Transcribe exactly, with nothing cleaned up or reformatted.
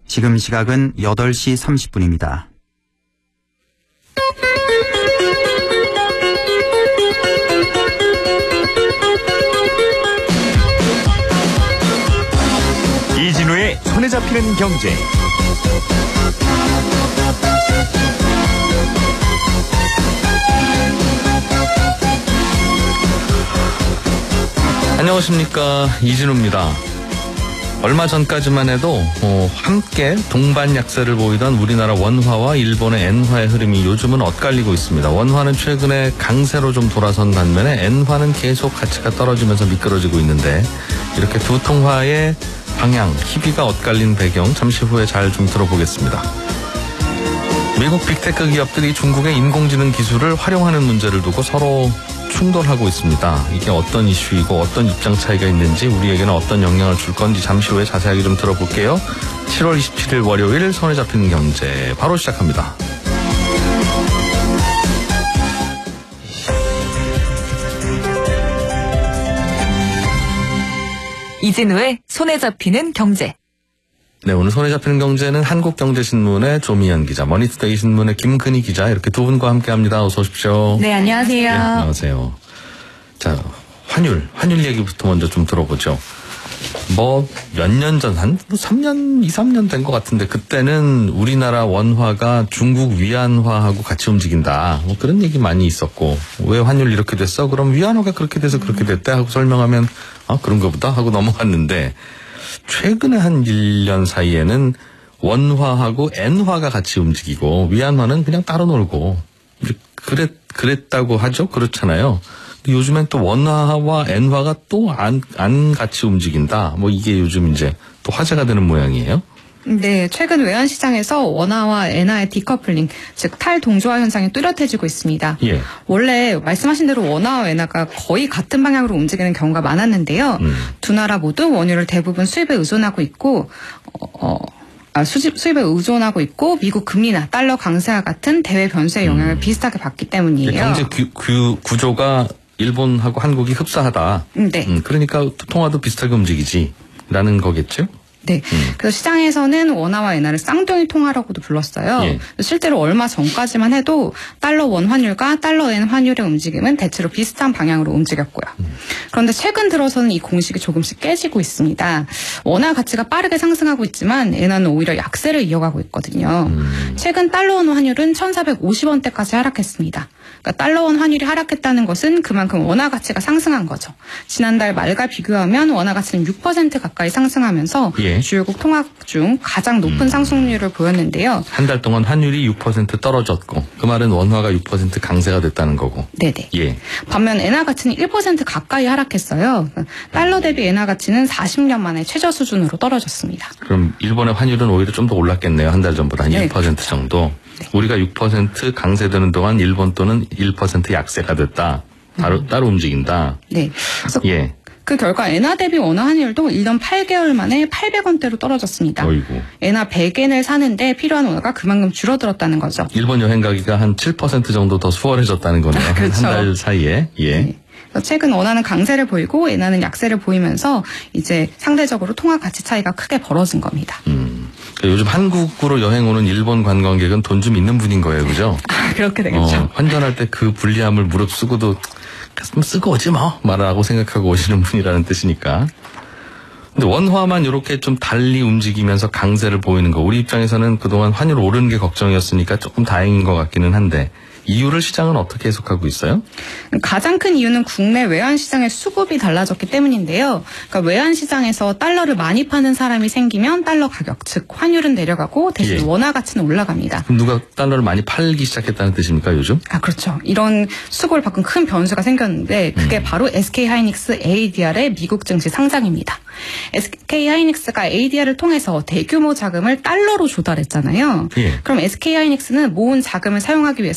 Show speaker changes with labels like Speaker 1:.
Speaker 1: 지금 시각은 여덟 시 삼십 분입니다.
Speaker 2: 이진우의 손에 잡히는 경제.
Speaker 3: 안녕하십니까, 이진우입니다. 얼마 전까지만 해도 어, 함께 동반 약세를 보이던 우리나라 원화와 일본의 엔화의 흐름이 요즘은 엇갈리고 있습니다. 원화는 최근에 강세로 좀 돌아선 반면에 엔화는 계속 가치가 떨어지면서 미끄러지고 있는데, 이렇게 두 통화의 방향, 희비가 엇갈린 배경 잠시 후에 잘 좀 들어보겠습니다. 미국 빅테크 기업들이 중국의 인공지능 기술을 활용하는 문제를 두고 서로 충돌하고 있습니다. 이게 어떤 이슈이고 어떤 입장 차이가 있는지, 우리에게는 어떤 영향을 줄 건지 잠시 후에 자세하게 좀 들어볼게요. 칠월 이십칠일 월요일 손에 잡히는 경제 바로 시작합니다.
Speaker 4: 이진우의 손에 잡히는 경제.
Speaker 3: 네, 오늘 손에 잡히는 경제는 한국경제신문의 조미연 기자, 머니투데이 신문의 김근희 기자, 이렇게 두 분과 함께합니다. 어서 오십시오.
Speaker 4: 네, 안녕하세요.
Speaker 3: 네, 안녕하세요. 자, 환율, 환율 얘기부터 먼저 좀 들어보죠. 뭐 몇 년 전, 한 삼 년, 이, 삼 년 된 것 같은데, 그때는 우리나라 원화가 중국 위안화하고 같이 움직인다, 뭐 그런 얘기 많이 있었고, 왜 환율 이렇게 됐어? 그럼 위안화가 그렇게 돼서 그렇게 됐대 하고 설명하면 아, 그런가 보다 하고 넘어갔는데, 최근에 한 일 년 사이에는 원화하고 엔화가 같이 움직이고 위안화는 그냥 따로 놀고, 그랬, 그랬다고 하죠? 그렇잖아요. 요즘엔 또 원화와 엔화가 또 안, 안 같이 움직인다. 뭐 이게 요즘 이제 또 화제가 되는 모양이에요.
Speaker 5: 네, 최근 외환시장에서 원화와 엔화의 디커플링, 즉 탈동조화 현상이 뚜렷해지고 있습니다.
Speaker 3: 예.
Speaker 5: 원래 말씀하신 대로 원화와 엔화가 거의 같은 방향으로 움직이는 경우가 많았는데요. 음. 두 나라 모두 원유를 대부분 수입에 의존하고 있고, 어, 아, 수집, 수입에 의존하고 있고, 미국 금리나 달러 강세와 같은 대외 변수의 영향을 음. 비슷하게 받기 때문이에요.
Speaker 3: 경제 구, 구, 구조가 일본하고 한국이 흡사하다.
Speaker 5: 네.
Speaker 3: 음, 그러니까 통화도 비슷하게 움직이지라는 거겠죠?
Speaker 5: 네. 음. 그래서 시장에서는 원화와 엔화를 쌍둥이 통화라고도 불렀어요. 예. 실제로 얼마 전까지만 해도 달러 원 환율과 달러 엔 환율의 움직임은 대체로 비슷한 방향으로 움직였고요. 음. 그런데 최근 들어서는 이 공식이 조금씩 깨지고 있습니다. 원화 가치가 빠르게 상승하고 있지만 엔화는 오히려 약세를 이어가고 있거든요. 음. 최근 달러 원 환율은 천사백오십 원대까지 하락했습니다. 그러니까 달러 원 환율이 하락했다는 것은 그만큼 원화 가치가 상승한 거죠. 지난달 말과 비교하면 원화 가치는 육 퍼센트 가까이 상승하면서 예. 주요국 통화 중 가장 높은 음. 상승률을 보였는데요.
Speaker 3: 한 달 동안 환율이 육 퍼센트 떨어졌고, 그 말은 원화가 육 퍼센트 강세가 됐다는 거고.
Speaker 5: 네네.
Speaker 3: 예.
Speaker 5: 반면 엔화 가치는 일 퍼센트 가까이 하락했어요. 달러 대비 엔화 가치는 사십 년 만에 최저 수준으로 떨어졌습니다.
Speaker 3: 그럼 일본의 환율은 오히려 좀 더 올랐겠네요. 한 달 전보다 한 네. 일 퍼센트 정도. 네. 우리가 육 퍼센트 강세되는 동안 일본 돈은 일 퍼센트 약세가 됐다. 따로, 음. 따로 움직인다.
Speaker 5: 네. 그래서
Speaker 3: 예.
Speaker 5: 그 결과 엔화 대비 원화 환율도 일 년 팔 개월 만에 팔백 원대로 떨어졌습니다.
Speaker 3: 어이구.
Speaker 5: 엔화 백 엔을 사는데 필요한 원화가 그만큼 줄어들었다는 거죠.
Speaker 3: 일본 여행 가기가 한 칠 퍼센트 정도 더 수월해졌다는 거네요.
Speaker 5: 그렇죠.
Speaker 3: 한 달 사이에. 예.
Speaker 5: 네. 최근 원화는 강세를 보이고 엔화는 약세를 보이면서 이제 상대적으로 통화 가치 차이가 크게 벌어진 겁니다.
Speaker 3: 음. 요즘 한국으로 여행 오는 일본 관광객은 돈 좀 있는 분인 거예요, 그죠?
Speaker 5: 아, 그렇게 되겠죠.
Speaker 3: 어, 환전할 때 그 불리함을 무릅쓰고도 쓰고 오지 뭐 말하고 생각하고 오시는 분이라는 뜻이니까. 근데 원화만 이렇게 좀 달리 움직이면서 강세를 보이는 거, 우리 입장에서는 그동안 환율 오르는 게 걱정이었으니까 조금 다행인 것 같기는 한데, 이유를 시장은 어떻게 해석하고 있어요?
Speaker 5: 가장 큰 이유는 국내 외환시장의 수급이 달라졌기 때문인데요. 그러니까 외환시장에서 달러를 많이 파는 사람이 생기면 달러 가격, 즉 환율은 내려가고 대신 예. 원화 가치는 올라갑니다.
Speaker 3: 그럼 누가 달러를 많이 팔기 시작했다는 뜻입니까, 요즘?
Speaker 5: 아, 그렇죠. 이런 수급을 바꾼 큰 변수가 생겼는데 그게 음. 바로 에스케이하이닉스 에이디알의 미국 증시 상장입니다. 에스케이하이닉스가 에이디알을 통해서 대규모 자금을 달러로 조달했잖아요.
Speaker 3: 예.
Speaker 5: 그럼 에스케이하이닉스는 모은 자금을 사용하기 위해서